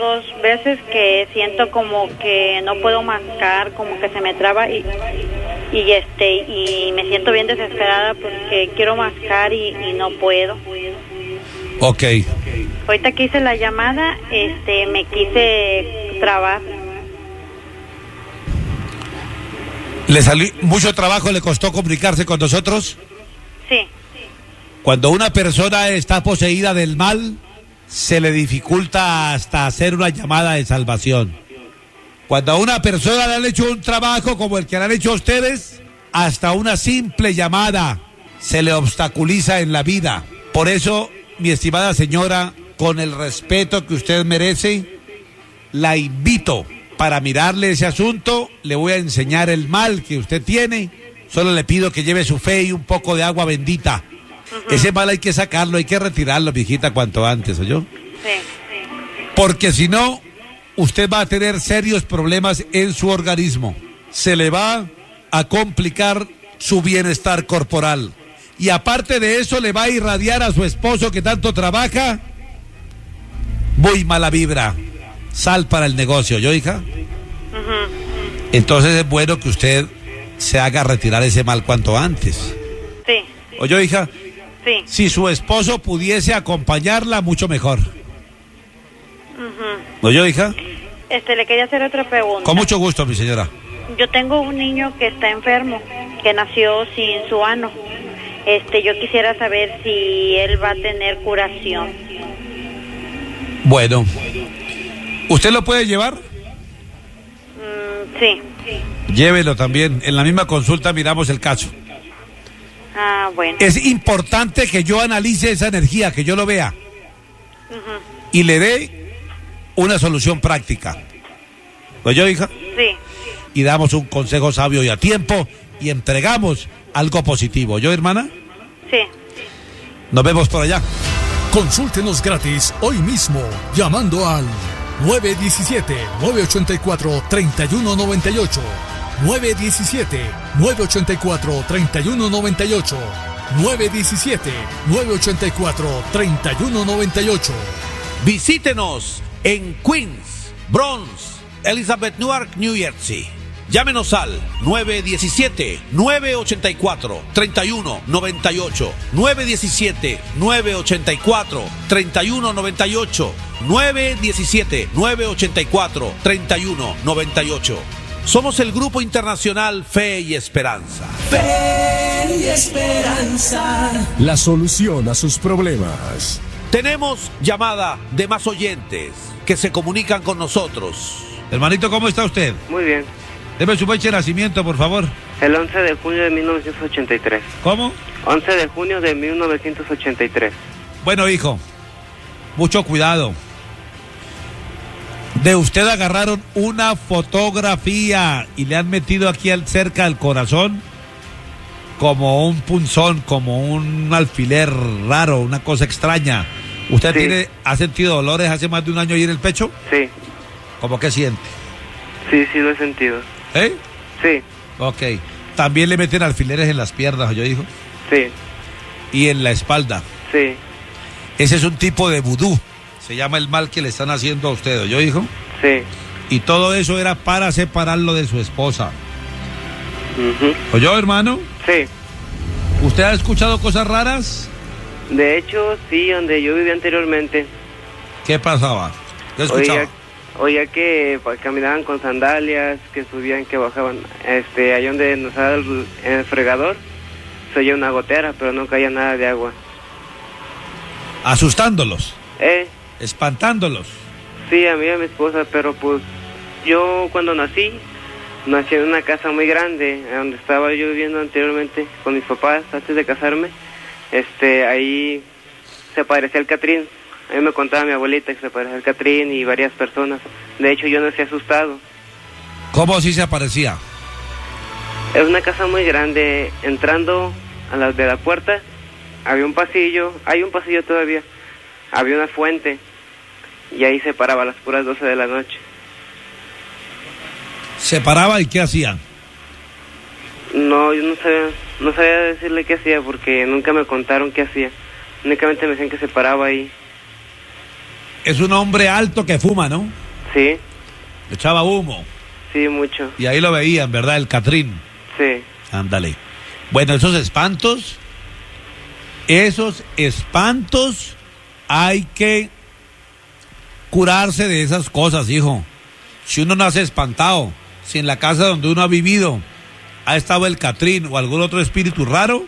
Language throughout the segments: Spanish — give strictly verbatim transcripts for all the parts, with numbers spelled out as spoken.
Dos veces que siento como que no puedo mascar, como que se me traba y, y este y me siento bien desesperada porque quiero mascar y, y no puedo. Ok. Ahorita que hice la llamada, este, me quise trabar. ¿Le salió mucho trabajo, le costó comunicarse con nosotros? Sí. Cuando una persona está poseída del mal, se le dificulta hasta hacer una llamada de salvación. Cuando a una persona le han hecho un trabajo como el que le han hecho a ustedes, hasta una simple llamada se le obstaculiza en la vida. Por eso, mi estimada señora, con el respeto que usted merece, la invito para mirarle ese asunto. Le voy a enseñar el mal que usted tiene. Solo le pido que lleve su fe y un poco de agua bendita. Uh-huh. Ese mal hay que sacarlo, hay que retirarlo, viejita, cuanto antes, ¿oyó? Sí, sí. Porque si no, usted va a tener serios problemas en su organismo. Se le va a complicar su bienestar corporal. Y aparte de eso, le va a irradiar a su esposo que tanto trabaja muy mala vibra. Sal para el negocio, ¿yo, hija? Uh-huh. Entonces es bueno que usted se haga retirar ese mal cuanto antes. Sí. ¿Oyó, hija? Sí. Si su esposo pudiese acompañarla, mucho mejor. Uh-huh. ¿Oyó, hija? Este, le quería hacer otra pregunta. Con mucho gusto, mi señora. Yo tengo un niño que está enfermo, que nació sin su ano. Este, yo quisiera saber si él va a tener curación. Bueno, ¿usted lo puede llevar? Mm, sí. Llévelo también. En la misma consulta miramos el caso. Ah, bueno. Es importante que yo analice esa energía, que yo lo vea. Uh-huh. Y le dé una solución práctica. ¿Oyó, hija? Sí. Y damos un consejo sabio y a tiempo y entregamos algo positivo. ¿Yo, hermana? Sí. Nos vemos por allá. Consúltenos gratis hoy mismo llamando al nueve uno siete, nueve ocho cuatro, tres uno nueve ocho, nueve uno siete, nueve ocho cuatro, tres uno nueve ocho, nueve uno siete, nueve ocho cuatro, tres uno nueve ocho. Visítenos en Queens, Bronx, Elizabeth, Newark, New Jersey. Llámenos al nueve uno siete, nueve ocho cuatro, tres uno nueve ocho, nueve uno siete, nueve ocho cuatro, tres uno nueve ocho, nueve uno siete, nueve ocho cuatro, tres uno nueve ocho. Somos el Grupo Internacional Fe y Esperanza. Fe y Esperanza. La solución a sus problemas. Tenemos llamada de más oyentes que se comunican con nosotros. Hermanito, ¿cómo está usted? Muy bien. Deme su fecha de nacimiento, por favor. El once de junio de mil novecientos ochenta y tres. ¿Cómo? once de junio de mil novecientos ochenta y tres. Bueno, hijo, mucho cuidado. De usted agarraron una fotografía y le han metido aquí al, cerca del corazón como un punzón, como un alfiler raro, una cosa extraña. ¿Usted sí. tiene, ha sentido dolores hace más de un año ahí en el pecho? Sí. ¿Cómo que siente? Sí, sí lo he sentido. ¿Eh? Sí. Ok. También le meten alfileres en las piernas, yo digo. Sí. Y en la espalda. Sí. Ese es un tipo de vudú. Se llama el mal que le están haciendo a usted, ¿yo dijo? Sí. Y todo eso era para separarlo de su esposa. Uh-huh. ¿Oyó, hermano? Sí. ¿Usted ha escuchado cosas raras? De hecho, sí, donde yo vivía anteriormente. ¿Qué pasaba? ¿Qué escuchaba? Oía, oía que caminaban con sandalias, que subían, que bajaban. Este, ahí donde nos da el, en el fregador, se oía una gotera, pero no caía nada de agua. ¿Asustándolos? ¿Eh? ¿Espantándolos? Sí, a mí y a mi esposa, pero pues yo cuando nací, nací en una casa muy grande, donde estaba yo viviendo anteriormente con mis papás antes de casarme. Este, ahí se parecía al Catrín. A mí me contaba mi abuelita que se parecía al Catrín y varias personas. De hecho, yo nací asustado. ¿Cómo así se aparecía? Es una casa muy grande. Entrando a la de la puerta, había un pasillo, hay un pasillo todavía. Había una fuente y ahí se paraba a las puras doce de la noche. ¿Se paraba y qué hacían? No, yo no sabía, no sabía decirle qué hacía porque nunca me contaron qué hacía. Únicamente me decían que se paraba ahí. Es un hombre alto que fuma, ¿no? Sí. Echaba humo. Sí, mucho. Y ahí lo veían, ¿verdad? El Catrín. Sí. Ándale. Bueno, esos espantos, esos espantos, hay que curarse de esas cosas, hijo. Si uno nace espantado, si en la casa donde uno ha vivido ha estado el Catrín o algún otro espíritu raro,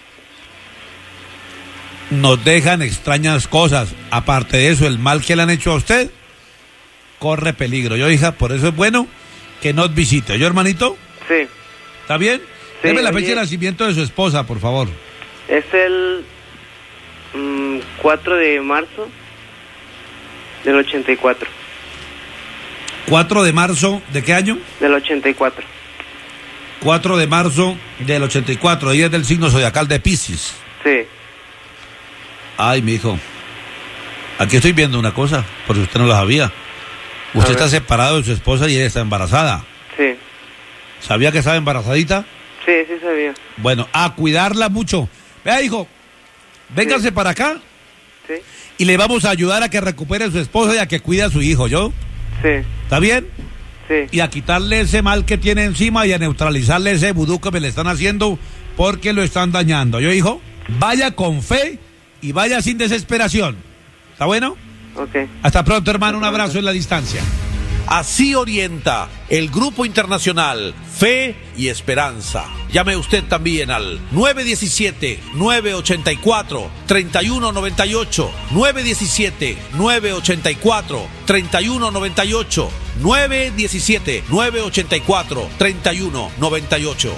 nos dejan extrañas cosas. Aparte de eso, el mal que le han hecho a usted corre peligro. Yo, hija, por eso es bueno que nos visite. ¿Yo, hermanito? Sí. ¿Está bien? Sí, Deme la fecha bien. de nacimiento de su esposa, por favor. Es el mm, cuatro de marzo del ochenta y cuatro. cuatro de marzo, ¿de qué año? Del ochenta y cuatro. cuatro de marzo del ochenta y cuatro. Ella es del signo zodiacal de Piscis. Sí. Ay, mi hijo. Aquí estoy viendo una cosa, porque usted no la sabía. A Usted ver. está separado de su esposa y ella está embarazada. Sí. ¿Sabía que estaba embarazadita? Sí, sí sabía. Bueno, a cuidarla mucho. Vea, hijo, véngase Sí. para acá Sí. y le vamos a ayudar a que recupere a su esposa y a que cuide a su hijo, ¿yo? Sí. ¿Está bien? Sí. Y a quitarle ese mal que tiene encima y a neutralizarle ese vudú que me le están haciendo porque lo están dañando. ¿Yo, hijo? Vaya con fe y vaya sin desesperación. ¿Está bueno? Ok. Hasta pronto, hermano. Un abrazo en la distancia. Así orienta el Grupo Internacional Fe y Esperanza. Llame usted también al nueve uno siete, nueve ocho cuatro, tres uno nueve ocho, nueve uno siete, nueve ocho cuatro, tres uno nueve ocho, nueve uno siete, nueve ocho cuatro, tres uno nueve ocho.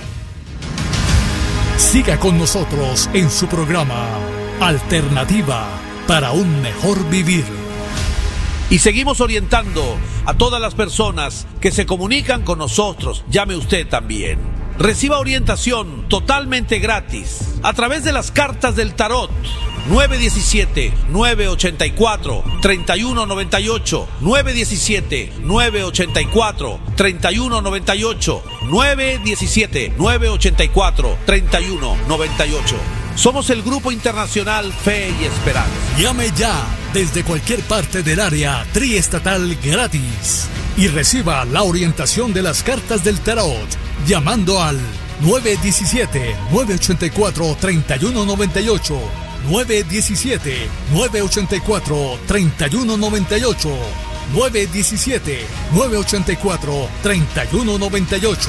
Siga con nosotros en su programa Alternativa para un mejor vivir. Y seguimos orientando a todas las personas que se comunican con nosotros. Llame usted también. Reciba orientación totalmente gratis a través de las cartas del tarot. nueve uno siete, nueve ocho cuatro, tres uno nueve ocho, nueve uno siete, nueve ocho cuatro, tres uno nueve ocho, nueve uno siete, nueve ocho cuatro, tres uno nueve ocho. Somos el Grupo Internacional Fe y Esperanza. Llame ya desde cualquier parte del área triestatal gratis y reciba la orientación de las cartas del tarot llamando al nueve uno siete, nueve ocho cuatro, tres uno nueve ocho, nueve uno siete, nueve ocho cuatro, tres uno nueve ocho, nueve uno siete, nueve ocho cuatro, tres uno nueve ocho.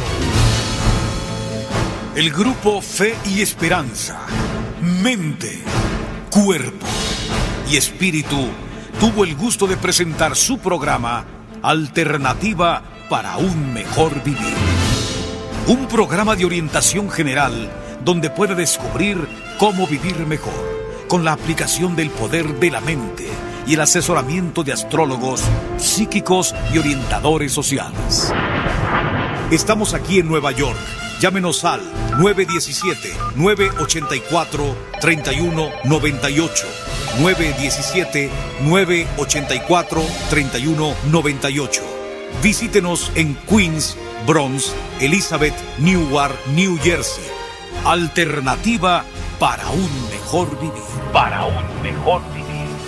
El Grupo Fe y Esperanza, mente, cuerpo y espíritu tuvo el gusto de presentar su programa Alternativa para un mejor vivir. Un programa de orientación general donde puede descubrir cómo vivir mejor con la aplicación del poder de la mente y el asesoramiento de astrólogos, psíquicos y orientadores sociales. Estamos aquí en Nueva York. Llámenos al nueve uno siete, nueve ocho cuatro, tres uno nueve ocho, nueve uno siete, nueve ocho cuatro, tres uno nueve ocho. Visítenos en Queens, Bronx, Elizabeth, Newark, New Jersey. Alternativa para un mejor vivir. Para un mejor vivir.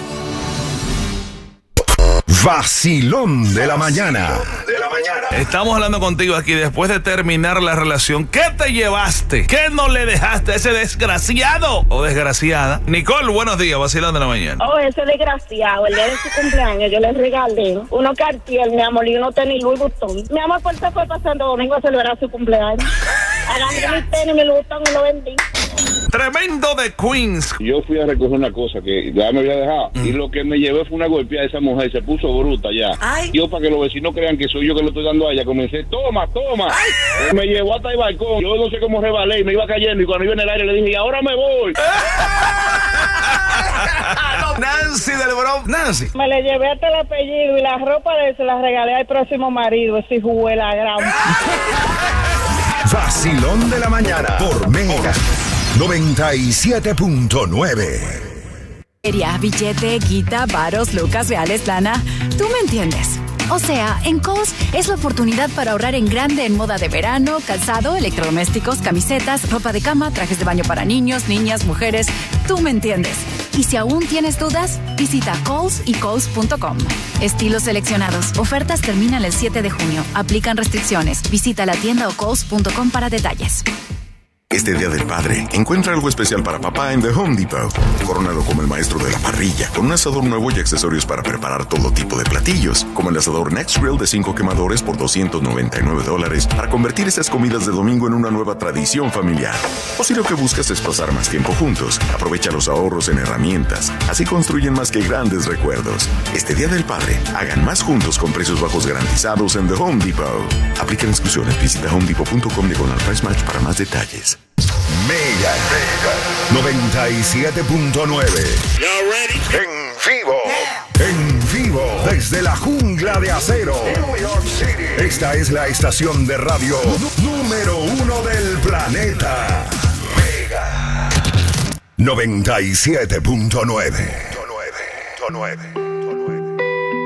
Vacilón de la mañana. Estamos hablando contigo aquí después de terminar la relación. ¿Qué te llevaste? ¿Qué no le dejaste a ese desgraciado o desgraciada? Nicole, buenos días, Vacilón de la mañana. Oh, ese desgraciado, el día de su cumpleaños, yo le regalé unos Cartier, mi amor, y unos tenis Louis Vuitton. Mi amor, por eso fue pasando domingo a celebrar su cumpleaños. Agarré mis tenis, mi Louis Vuitton y lo vendí. Tremendo de Queens. Yo fui a recoger una cosa que ya me había dejado mm. y lo que me llevé fue una golpeada de esa mujer, se puso bruta ya. Ay. Yo, para que los vecinos crean que soy yo que le estoy dando a ella, comencé, toma, toma. Ay. Me llevó hasta el balcón, yo no sé cómo rebalé y me iba cayendo y cuando iba en el aire le dije, y ahora me voy. Nancy del Bronx. Nancy. Me le llevé hasta el apellido y la ropa de él se la regalé al próximo marido, ese hijo de la gran. Vacilón de la mañana por Mega noventa y siete punto nueve. Billete, guita, varos, lucas, reales, lana. Tú me entiendes. O sea, en Kohl's es la oportunidad para ahorrar en grande en moda de verano, calzado, electrodomésticos, camisetas, ropa de cama, trajes de baño para niños, niñas, mujeres. Tú me entiendes. Y si aún tienes dudas, visita Kohl's y Kohl's punto com. Estilos seleccionados. Ofertas terminan el siete de junio. Aplican restricciones. Visita la tienda o Kohl's punto com para detalles. Este Día del Padre, encuentra algo especial para papá en The Home Depot. Corónalo como el maestro de la parrilla, con un asador nuevo y accesorios para preparar todo tipo de platillos, como el asador Next Grill de cinco quemadores por doscientos noventa y nueve dólares, para convertir esas comidas de domingo en una nueva tradición familiar. O si lo que buscas es pasar más tiempo juntos, aprovecha los ahorros en herramientas. Así construyen más que grandes recuerdos. Este Día del Padre, hagan más juntos con precios bajos garantizados en The Home Depot. Aplican exclusiones. Visita home depot punto com diagonal price match para más detalles. Mega noventa y siete punto nueve. En vivo. En vivo. Desde la jungla de acero. New York City. Esta es la estación de radio número uno del planeta. Mega noventa y siete punto nueve.